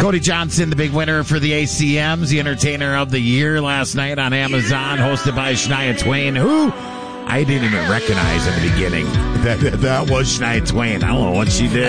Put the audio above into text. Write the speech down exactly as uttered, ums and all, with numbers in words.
Cody Johnson, the big winner for the A C Ms, the Entertainer of the Year last night on Amazon, hosted by Shania Twain, who I didn't even recognize in the beginning. That, that was Shania Twain. I don't know what she did.